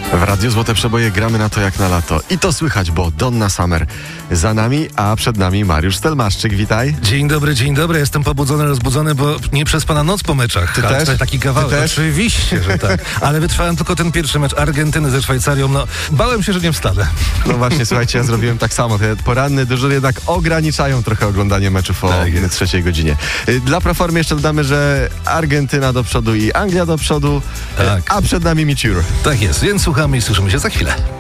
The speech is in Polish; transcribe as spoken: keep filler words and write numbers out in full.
W Radiu Złote Przeboje gramy na to jak na lato. I to słychać, bo Donna Summer za nami, a przed nami Mariusz Stelmaszczyk. Witaj. Dzień dobry, dzień dobry. Jestem pobudzony, rozbudzony, bo nie przez pana noc po meczach. Ty Ale też? taki kawałek. Ty też? Oczywiście, że tak. Ale wytrwałem tylko ten pierwszy mecz Argentyny ze Szwajcarią. No, bałem się, że nie wstanę. No właśnie, słuchajcie, ja zrobiłem tak samo. Te poranne dyżury jednak ograniczają trochę oglądanie meczów o Tak trzeciej godzinie. Dla proformy jeszcze dodamy, że Argentyna do przodu i Anglia do przodu, Tak. a przed nami Miciur. Tak jest, więc słuchamy i słyszymy się za chwilę.